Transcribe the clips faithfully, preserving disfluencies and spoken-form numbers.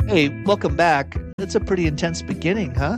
Hey, welcome back. It's a pretty intense beginning, huh?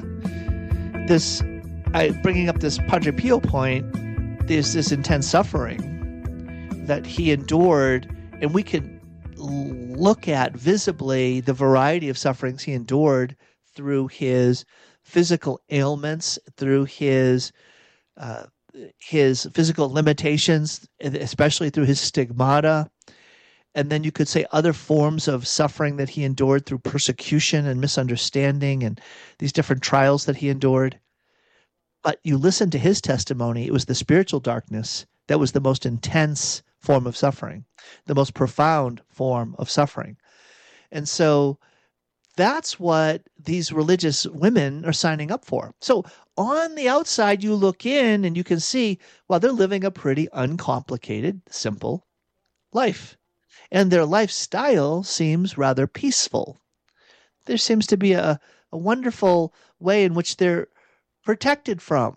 This, I bringing up this Padre Pio point, there's this intense suffering that he endured, and we can look at visibly the variety of sufferings he endured through his physical ailments, through his uh, his physical limitations, especially through his stigmata. And then you could say other forms of suffering that he endured through persecution and misunderstanding and these different trials that he endured. But you listen to his testimony, it was the spiritual darkness that was the most intense form of suffering, the most profound form of suffering. And so that's what these religious women are signing up for. So on the outside, you look in and you can see, well, they're living a pretty uncomplicated, simple life. And their lifestyle seems rather peaceful. There seems to be a, a wonderful way in which they're protected from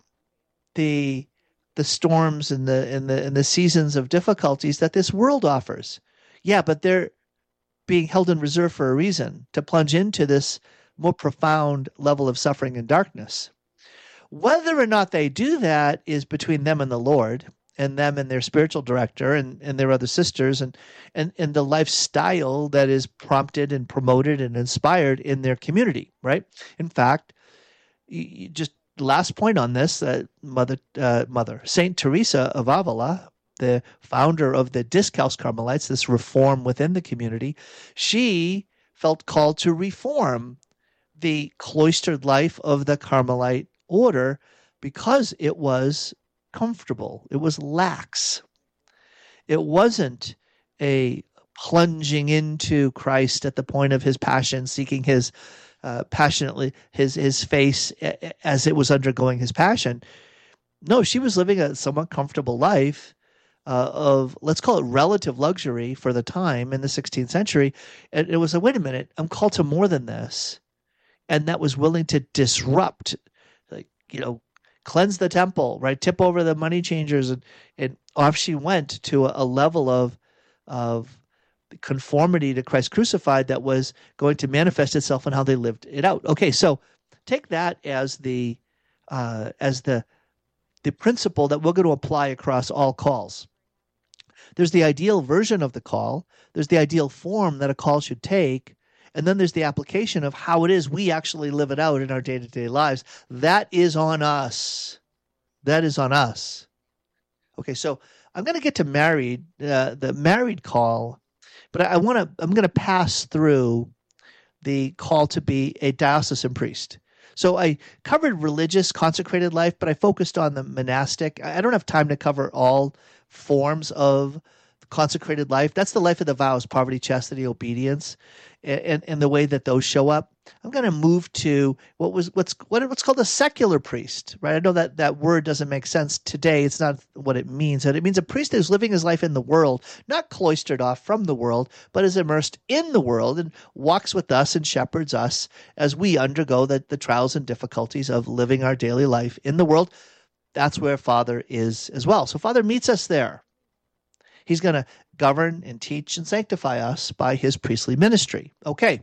the the storms and the and the and the seasons of difficulties that this world offers. Yeah, but they're being held in reserve for a reason, to plunge into this more profound level of suffering and darkness. Whether or not they do that is between them and the Lord, and them and their spiritual director and, and their other sisters, and, and, and the lifestyle that is prompted and promoted and inspired in their community, right? In fact, you, just last point on this, uh, Mother, uh, Mother Saint Teresa of Avila, the founder of the Discalced Carmelites, this reform within the community, she felt called to reform the cloistered life of the Carmelite order because it was comfortable. It was lax. It wasn't a plunging into Christ at the point of his passion, seeking his uh, passionately his his face as it was undergoing his passion. No, she was living a somewhat comfortable life uh, of, let's call it relative luxury for the time in the sixteenth century. And it was a, wait a minute, I'm called to more than this. And that was willing to disrupt, like, you know, cleanse the temple, right? Tip over the money changers, and, and off she went to a, a level of of conformity to Christ crucified that was going to manifest itself in how they lived it out. Okay, so take that as the uh, as the the principle that we're going to apply across all calls. There's the ideal version of the call. There's the ideal form that a call should take. And then there's the application of how it is we actually live it out in our day-to-day lives. That is on us. That is on us. Okay, so I'm going to get to married, uh, the married call, but I, I want to. I'm going to pass through the call to be a diocesan priest. So I covered religious, consecrated life, but I focused on the monastic. I don't have time to cover all forms of consecrated life. That's the life of the vows: poverty, chastity, obedience, and, and the way that those show up. I'm going to move to what was what's what, what's called a secular priest, right? I know that that word doesn't make sense today. It's not what it means. It means a priest who's living his life in the world, not cloistered off from the world, but is immersed in the world and walks with us and shepherds us as we undergo the, the trials and difficulties of living our daily life in the world. That's where Father is as well. So Father meets us there. He's going to govern and teach and sanctify us by his priestly ministry. Okay,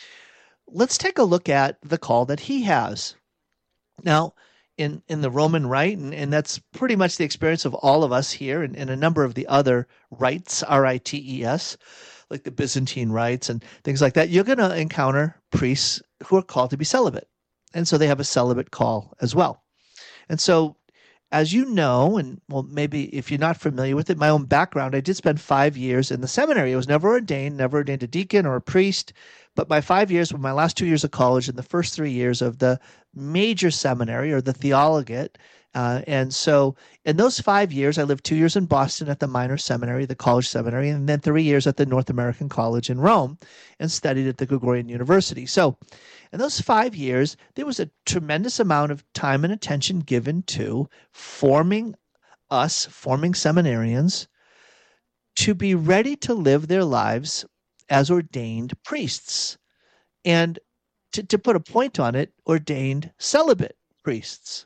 let's take a look at the call that he has. Now, in, in the Roman Rite, and, and that's pretty much the experience of all of us here, and, and a number of the other rites, R I T E S, like the Byzantine rites and things like that, you're going to encounter priests who are called to be celibate. And so they have a celibate call as well. And so, as you know, and well, maybe if you're not familiar with it, my own background, I did spend five years in the seminary. I was never ordained, never ordained a deacon or a priest, but my five years were my last two years of college and the first three years of the major seminary or the theologate. Uh, and so in those five years, I lived two years in Boston at the minor seminary, the college seminary, and then three years at the North American College in Rome and studied at the Gregorian University. So in those five years, there was a tremendous amount of time and attention given to forming us, forming seminarians, to be ready to live their lives as ordained priests. And to, to put a point on it, ordained celibate priests.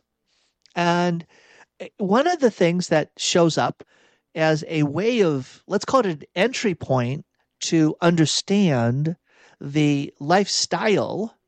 And one of the things that shows up as a way of, let's call it an entry point to understand the lifestyle